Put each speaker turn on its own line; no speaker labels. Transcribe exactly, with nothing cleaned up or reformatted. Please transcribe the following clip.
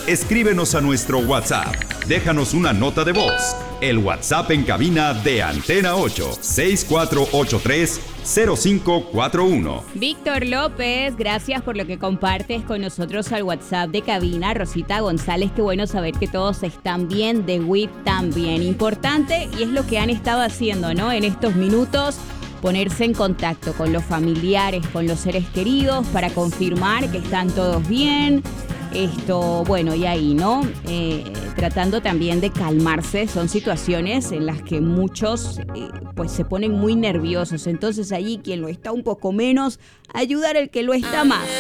escríbenos a nuestro WhatsApp. Déjanos una nota de voz. El WhatsApp en cabina de Antena ocho, seis cuatro ocho tres, cero cinco cuatro uno.
Víctor López, gracias por lo que compartes con nosotros al WhatsApp de cabina. Rosita González, qué bueno saber que todos están bien, de W I P también. Importante, y es lo que han estado haciendo, ¿no? En estos minutos, ponerse en contacto con los familiares, con los seres queridos, para confirmar que están todos bien. Esto, bueno, y ahí, ¿no? Eh, tratando también de calmarse. Son situaciones en las que muchos, eh, pues, se ponen muy nerviosos. Entonces, allí, quien lo está un poco menos, ayudar al que lo está más.